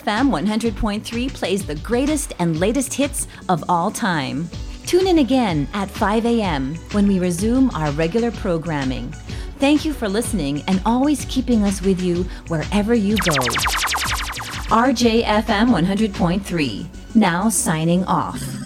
RJFM 100.3 plays the greatest and latest hits of all time. Tune in again at 5 a.m. when we resume our regular programming. Thank you for listening and always keeping us with you wherever you go. RJFM 100.3, now signing off.